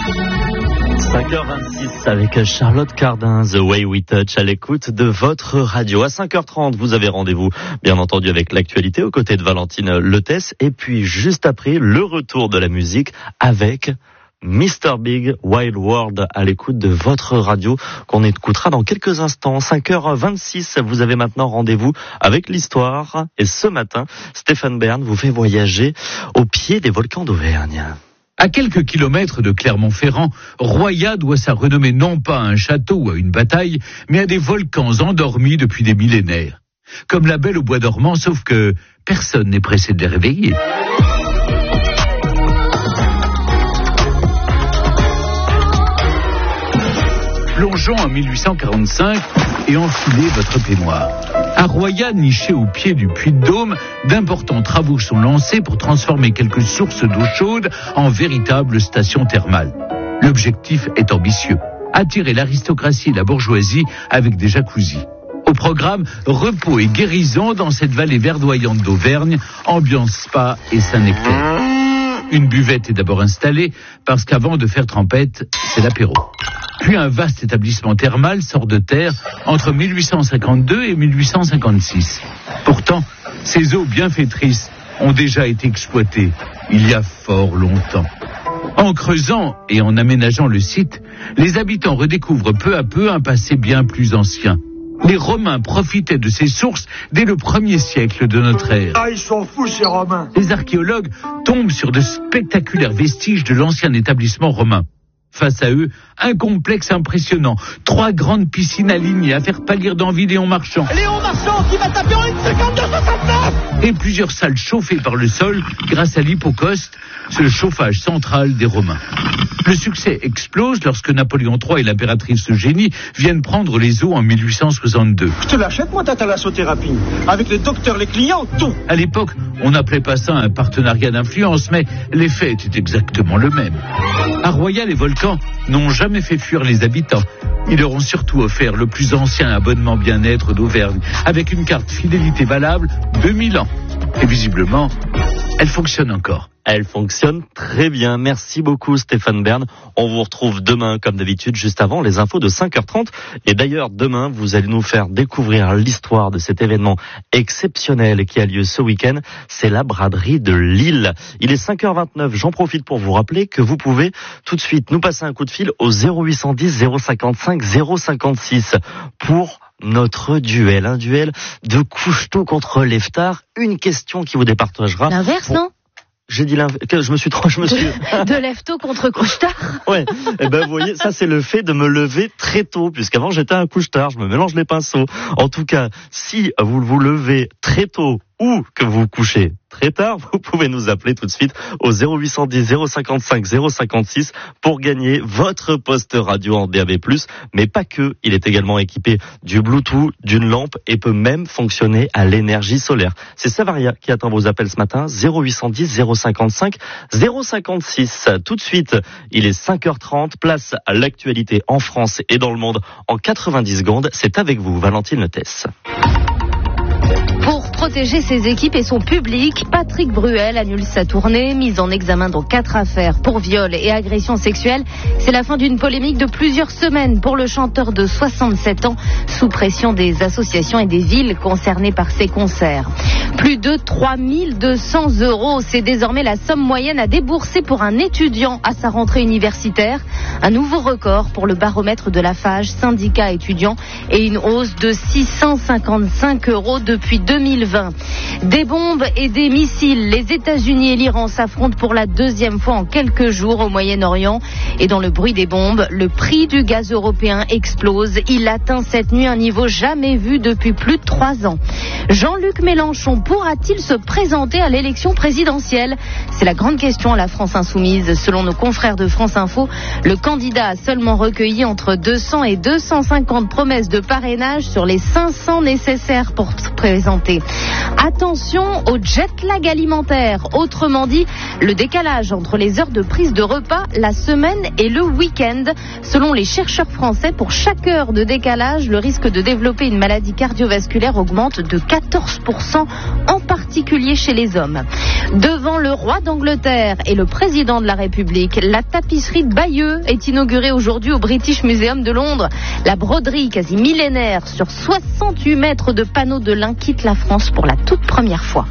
5h26 avec Charlotte Cardin, The Way We Touch, à l'écoute de votre radio. À 5h30, vous avez rendez-vous, bien entendu, avec l'actualité aux côtés de Valentine Letès. Et puis, juste après, le retour de la musique avec Mr. Big, Wild World, à l'écoute de votre radio, qu'on écoutera dans quelques instants. 5h26, vous avez maintenant rendez-vous avec l'histoire. Et ce matin, Stéphane Bern vous fait voyager au pied des volcans d'Auvergne. À quelques kilomètres de Clermont-Ferrand, Roya doit sa renommée non pas à un château ou à une bataille, mais à des volcans endormis depuis des millénaires. Comme la Belle au bois dormant, sauf que personne n'est pressé de les réveiller. Plongeons en 1845 et enfilez votre peignoir. À Roya, niché au pied du Puy de Dôme, d'importants travaux sont lancés pour transformer quelques sources d'eau chaude en véritables stations thermales. L'objectif est ambitieux, attirer l'aristocratie et la bourgeoisie avec des jacuzzis. Au programme, repos et guérison dans cette vallée verdoyante d'Auvergne, ambiance spa et Saint-Nectaire. Une buvette est d'abord installée parce qu'avant de faire trempette, c'est l'apéro. Puis un vaste établissement thermal sort de terre entre 1852 et 1856. Pourtant, ces eaux bienfaitrices ont déjà été exploitées il y a fort longtemps. En creusant et en aménageant le site, les habitants redécouvrent peu à peu un passé bien plus ancien. Les Romains profitaient de ces sources dès le 1er siècle de notre ère. Ah, ils sont fous, ces Romains. Les archéologues tombent sur de spectaculaires vestiges de l'ancien établissement romain. Face à eux, un complexe impressionnant. 3 grandes piscines alignées à faire pâlir d'envie Léon Marchand. Léon Marchand qui va taper en 1,52,69. Et plusieurs salles chauffées par le sol grâce à l'hypocauste, c'est le chauffage central des Romains. Le succès explose lorsque Napoléon III et l'impératrice Eugénie viennent prendre les eaux en 1862. Je te l'achète, moi, ta thalassothérapie. Avec les docteurs, les clients, tout. À l'époque, on n'appelait pas ça un partenariat d'influence, mais l'effet était exactement le même. À Roya, les volcans n'ont jamais fait fuir les habitants. Ils leur ont surtout offert le plus ancien abonnement bien-être d'Auvergne, avec une carte fidélité valable 2000 ans. Et visiblement, elle fonctionne encore. Elle fonctionne très bien. Merci beaucoup Stéphane Bern. On vous retrouve demain comme d'habitude juste avant les infos de 5h30. Et d'ailleurs demain vous allez nous faire découvrir l'histoire de cet événement exceptionnel qui a lieu ce week-end. C'est la braderie de Lille. Il est 5h29. J'en profite pour vous rappeler que vous pouvez tout de suite nous passer un coup de fil au 0810 055 056 pour notre duel. Un duel de Couche-Tôt contre Leftar. Une question qui vous départagera. L'inverse, non ? J'ai dit je me suis de lève-tôt contre couche-tard. Ouais. Et ben, vous voyez, ça, c'est le fait de me lever très tôt, puisqu'avant, j'étais un couche-tard. Je me mélange les pinceaux. En tout cas, si vous vous levez très tôt ou que vous vous couchez très tard, vous pouvez nous appeler tout de suite au 0810 055 056 pour gagner votre poste radio en DAB+, mais pas que. Il est également équipé du Bluetooth, d'une lampe et peut même fonctionner à l'énergie solaire. C'est Savaria qui attend vos appels ce matin, 0810 055 056. Tout de suite, il est 5h30, place à l'actualité en France et dans le monde en 90 secondes. C'est avec vous, Valentine Letès. Pour protéger ses équipes et son public, Patrick Bruel annule sa tournée, mise en examen dans 4 affaires pour viol et agression sexuelle. C'est la fin d'une polémique de plusieurs semaines pour le chanteur de 67 ans, sous pression des associations et des villes concernées par ses concerts. Plus de 3 200 €, c'est désormais la somme moyenne à débourser pour un étudiant à sa rentrée universitaire. Un nouveau record pour le baromètre de la FAGE, syndicat étudiant, et une hausse de 655 € depuis 2020. Des bombes et des missiles. Les États-Unis et l'Iran s'affrontent pour la 2e fois en quelques jours au Moyen-Orient. Et dans le bruit des bombes, le prix du gaz européen explose. Il atteint cette nuit un niveau jamais vu depuis plus de 3 ans. Jean-Luc Mélenchon pourra-t-il se présenter à l'élection présidentielle ? C'est la grande question à la France Insoumise. Selon nos confrères de France Info, le candidat a seulement recueilli entre 200 et 250 promesses de parrainage sur les 500 nécessaires pour se présenter. Attention au jet lag alimentaire, autrement dit le décalage entre les heures de prise de repas, la semaine et le week-end. Selon les chercheurs français, pour chaque heure de décalage, le risque de développer une maladie cardiovasculaire augmente de 14%, en particulier chez les hommes. Devant le roi d'Angleterre et le président de la République, la tapisserie de Bayeux est inaugurée aujourd'hui au British Museum de Londres. La broderie quasi millénaire sur 68 mètres de panneaux de lin quitte la France pour la toute première fois.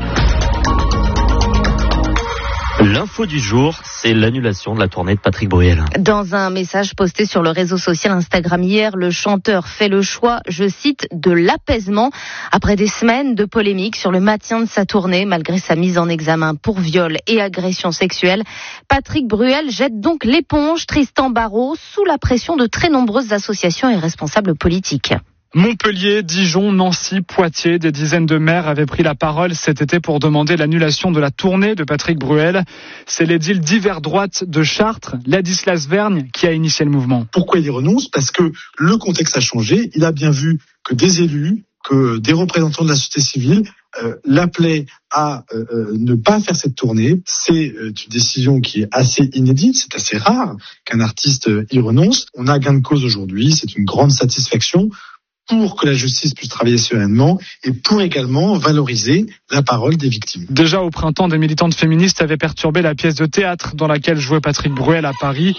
L'info du jour, c'est l'annulation de la tournée de Patrick Bruel. Dans un message posté sur le réseau social Instagram hier, le chanteur fait le choix, je cite, de l'apaisement. Après des semaines de polémiques sur le maintien de sa tournée, malgré sa mise en examen pour viol et agression sexuelle, Patrick Bruel jette donc l'éponge. Tristan Barraud, sous la pression de très nombreuses associations et responsables politiques. Montpellier, Dijon, Nancy, Poitiers, des dizaines de maires avaient pris la parole cet été pour demander l'annulation de la tournée de Patrick Bruel. C'est l'édile d'hiver droite de Chartres, Ladislas Vergne, qui a initié le mouvement. Pourquoi il y renonce ? Parce que le contexte a changé. Il a bien vu que des élus, que des représentants de la société civile l'appelaient à ne pas faire cette tournée. C'est une décision qui est assez inédite, c'est assez rare qu'un artiste y renonce. On a gain de cause aujourd'hui, c'est une grande satisfaction pour que la justice puisse travailler sereinement et pour également valoriser la parole des victimes. Déjà au printemps, des militantes féministes avaient perturbé la pièce de théâtre dans laquelle jouait Patrick Bruel à Paris.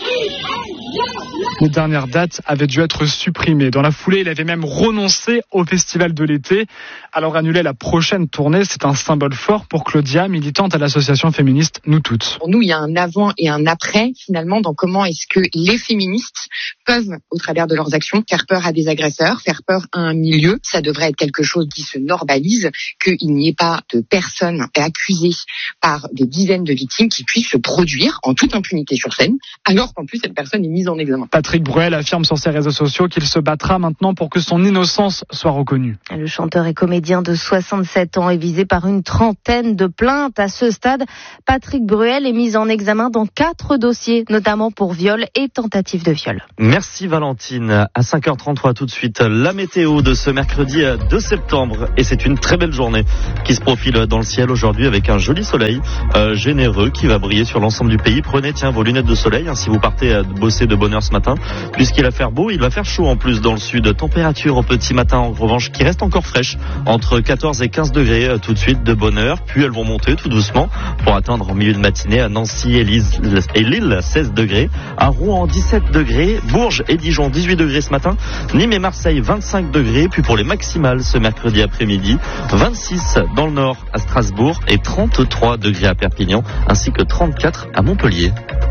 Les dernières dates avaient dû être supprimées. Dans la foulée, il avait même renoncé au festival de l'été. Alors annuler la prochaine tournée, c'est un symbole fort pour Claudia, militante à l'association féministe Nous Toutes. Pour nous, il y a un avant et un après, finalement, dans comment est-ce que les féministes peuvent, au travers de leurs actions, faire peur à des agresseurs, faire peur à un milieu. Ça devrait être quelque chose qui se normalise, qu'il n'y ait pas de personnes accusées par des dizaines de victimes qui puissent se produire en toute impunité sur scène, alors qu'en plus cette personne est mise en examen. Patrick Bruel affirme sur ses réseaux sociaux qu'il se battra maintenant pour que son innocence soit reconnue. Le chanteur et comédien de 67 ans est visé par une trentaine de plaintes. À ce stade, Patrick Bruel est mis en examen dans 4 dossiers, notamment pour viol et tentative de viol. Merci Valentine. À 5h33 tout de suite, la météo de ce mercredi 2 septembre. Et c'est une très belle journée qui se profile dans le ciel aujourd'hui avec un joli soleil généreux qui va briller sur l'ensemble du pays. Prenez vos lunettes de soleil si vous partez bosser de bonne heure ce matin, puisqu'il va faire beau, il va faire chaud en plus dans le sud. Température au petit matin en revanche qui reste encore fraîche, entre 14 et 15 degrés tout de suite de bonne heure, puis elles vont monter tout doucement pour atteindre en milieu de matinée à Nancy et Lille 16 degrés, à Rouen 17 degrés, Bourges et Dijon 18 degrés ce matin, Nîmes et Marseille 25 degrés, puis pour les maximales ce mercredi après-midi, 26 dans le nord à Strasbourg et 33 degrés à Perpignan, ainsi que 34 à Montpellier.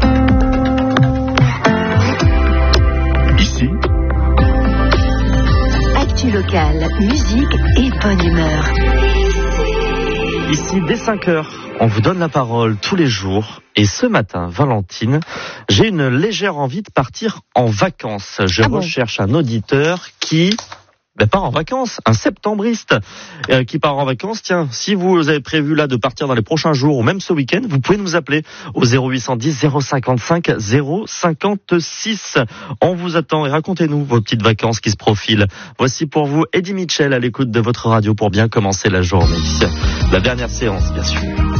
Ici, Actu locale, musique et bonne humeur. Ici, dès 5h, on vous donne la parole tous les jours. Et ce matin, Valentine, j'ai une légère envie de partir en vacances. Je recherche un auditeur qui part en vacances, un septembriste qui part en vacances. Tiens, si vous avez prévu là de partir dans les prochains jours ou même ce week-end, vous pouvez nous appeler au 0810 055 056. On vous attend et racontez-nous vos petites vacances qui se profilent. Voici pour vous Eddie Mitchell à l'écoute de votre radio pour bien commencer la journée. La dernière séance, bien sûr.